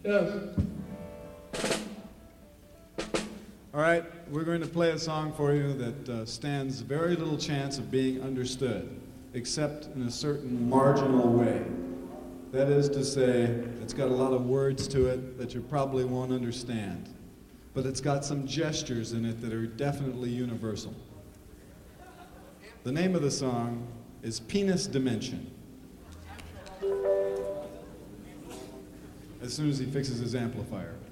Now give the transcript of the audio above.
Yes. All right, we're going to play a song for you that stands very little chance of being understood, except in a certain marginal way. That is to say, it's got a lot of words to it that you probably won't understand, but it's got some gestures in it that are definitely universal. The name of the song is Penis Dimension. As soon as he fixes his amplifier.